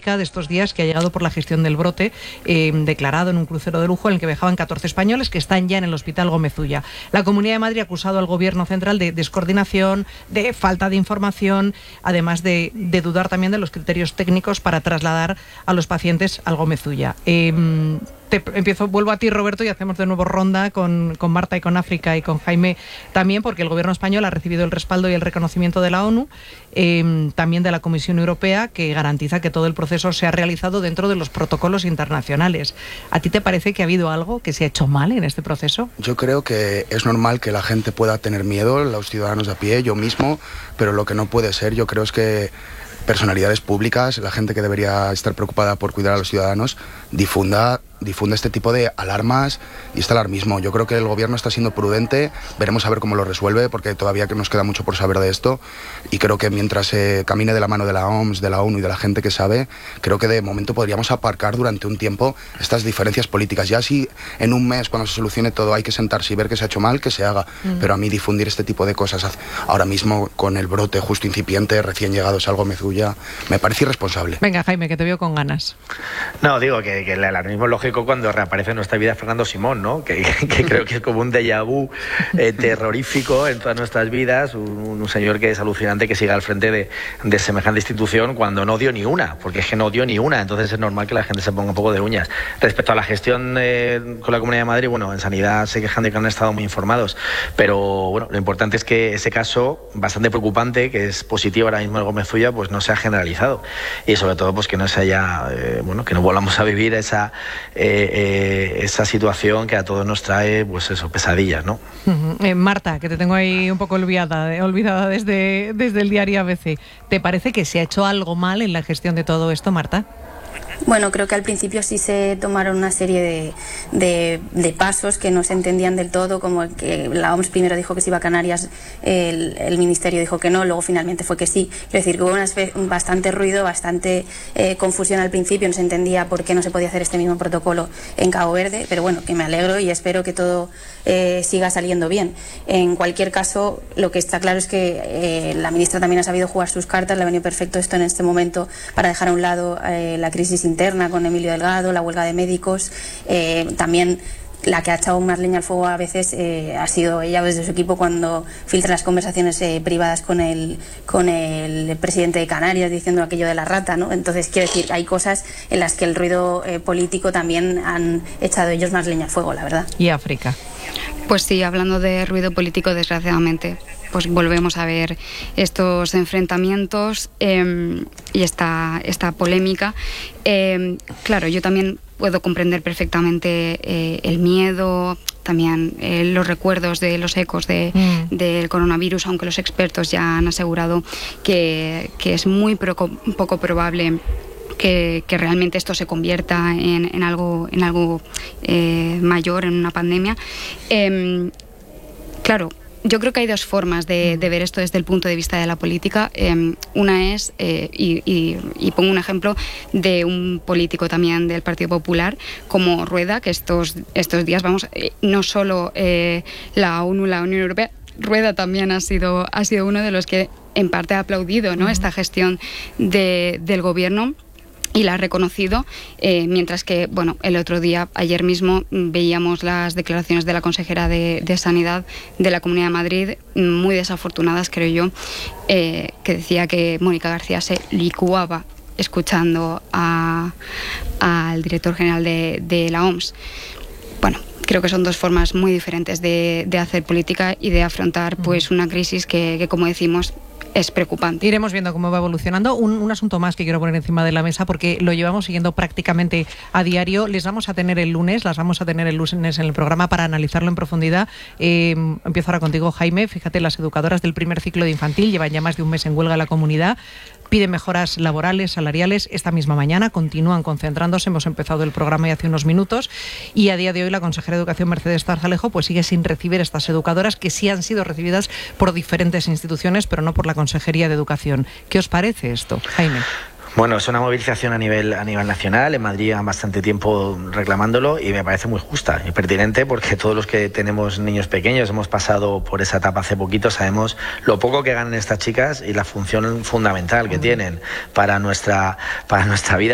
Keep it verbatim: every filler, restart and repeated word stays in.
África de estos días que ha llegado por la gestión del brote eh, declarado en un crucero de lujo en el que viajaban catorce españoles que están ya en el Hospital Gómez Ulla. La Comunidad de Madrid ha acusado al Gobierno central de descoordinación, de falta de información, además de, de dudar también de los criterios técnicos para trasladar a los pacientes al Gómez Ulla. Eh, Te empiezo, vuelvo a ti, Roberto, y hacemos de nuevo ronda con, con Marta y con África y con Jaime también, porque el Gobierno español ha recibido el respaldo y el reconocimiento de la ONU, eh, también de la Comisión Europea, que garantiza que todo el proceso se ha realizado dentro de los protocolos internacionales. ¿A ti te parece que ha habido algo que se ha hecho mal en este proceso? Yo creo que es normal que la gente pueda tener miedo, los ciudadanos de a pie, yo mismo, pero lo que no puede ser, yo creo, es que personalidades públicas, la gente que debería estar preocupada por cuidar a los ciudadanos, difunda difunde este tipo de alarmas y este alarmismo. Yo creo que el Gobierno está siendo prudente, veremos a ver cómo lo resuelve, porque todavía que nos queda mucho por saber de esto, y creo que mientras se eh, camine de la mano de la O M S, de la ONU y de la gente que sabe, creo que de momento podríamos aparcar durante un tiempo estas diferencias políticas. Ya si en un mes, cuando se solucione todo, hay que sentarse y ver que se ha hecho mal, que se haga, mm. pero a mí difundir este tipo de cosas ahora mismo, con el brote justo incipiente, recién llegados al Gómez Ulla, me parece irresponsable. Venga, Jaime, que te veo con ganas. No, digo que, que el alarmismo lógico cuando reaparece en nuestra vida Fernando Simón, ¿no? Que, que creo que es como un déjà vu eh, terrorífico en todas nuestras vidas, un, un señor que es alucinante que siga al frente de, de semejante institución cuando no dio ni una, porque es que no dio ni una, entonces es normal que la gente se ponga un poco de uñas. Respecto a la gestión eh, con la Comunidad de Madrid, bueno, en Sanidad se quejan de que no han estado muy informados, pero bueno, lo importante es que ese caso, bastante preocupante, que es positivo ahora mismo el Gómez Ulla, pues no se ha generalizado, y sobre todo pues que no se haya, eh, bueno, que no volvamos a vivir esa eh, eh, esa situación que a todos nos trae, pues eso, pesadillas, ¿no? Uh-huh. eh, Marta, que te tengo ahí un poco olvidada, eh, olvidada desde, desde el diario A B C. ¿Te parece que se ha hecho algo mal en la gestión de todo esto, Marta? Bueno, creo que al principio sí se tomaron una serie de, de, de pasos que no se entendían del todo, como que la O M S primero dijo que se iba a Canarias, el, el Ministerio dijo que no, luego finalmente fue que sí. Quiero decir que hubo una, bastante ruido, bastante eh, confusión al principio, no se entendía por qué no se podía hacer este mismo protocolo en Cabo Verde, pero bueno, que me alegro y espero que todo eh, siga saliendo bien. En cualquier caso, lo que está claro es que eh, la ministra también ha sabido jugar sus cartas, le ha venido perfecto esto en este momento para dejar a un lado eh, la crisis interna con Emilio Delgado, la huelga de médicos, eh, también la que ha echado más leña al fuego a veces eh, ha sido ella desde su equipo cuando filtra las conversaciones eh, privadas con el, con el presidente de Canarias diciendo aquello de la rata, ¿no? Entonces quiero decir, hay cosas en las que el ruido eh, político también han echado ellos más leña al fuego, la verdad. ¿Y África? Pues sí, hablando de ruido político, desgraciadamente, pues volvemos a ver estos enfrentamientos eh, y esta, esta polémica. Eh, claro, yo también puedo comprender perfectamente eh, el miedo, también eh, los recuerdos de los ecos de, mm. del coronavirus, aunque los expertos ya han asegurado que, que es muy poco, poco probable Que, que realmente esto se convierta en, en algo, en algo eh, mayor, en una pandemia. Eh, claro, yo creo que hay dos formas de, de ver esto desde el punto de vista de la política. Eh, una es, eh, y, y, y pongo un ejemplo de un político también del Partido Popular, como Rueda, que estos, estos días, vamos, eh, no solo eh, la ONU, la Unión Europea, Rueda también ha sido, ha sido uno de los que en parte ha aplaudido, ¿no?, uh-huh. esta gestión de, del gobierno. Y la ha reconocido, eh, mientras que, bueno, el otro día, ayer mismo, veíamos las declaraciones de la consejera de, de Sanidad de la Comunidad de Madrid, muy desafortunadas, creo yo, eh, que decía que Mónica García se licuaba escuchando a, al director general de, de la O M S. Bueno, creo que son dos formas muy diferentes de, de hacer política y de afrontar, pues, una crisis que, que como decimos, es preocupante. Iremos viendo cómo va evolucionando. Un, un asunto más que quiero poner encima de la mesa, porque lo llevamos siguiendo prácticamente a diario. Les vamos a tener el lunes, las vamos a tener el lunes en el programa para analizarlo en profundidad. Eh, empiezo ahora contigo, Jaime. Fíjate, las educadoras del primer ciclo de infantil llevan ya más de un mes en huelga en la comunidad. Piden mejoras laborales, salariales. Esta misma mañana continúan concentrándose. Hemos empezado el programa ya hace unos minutos y a día de hoy la consejera de Educación, Mercedes Tarzalejo, pues sigue sin recibir estas educadoras, que sí han sido recibidas por diferentes instituciones, pero no por la Consejería de Educación. ¿Qué os parece esto, Jaime? Bueno, es una movilización a nivel a nivel nacional. En Madrid llevan bastante tiempo reclamándolo y me parece muy justa y pertinente, porque todos los que tenemos niños pequeños hemos pasado por esa etapa hace poquito, sabemos lo poco que ganan estas chicas y la función fundamental que tienen para nuestra para nuestra vida.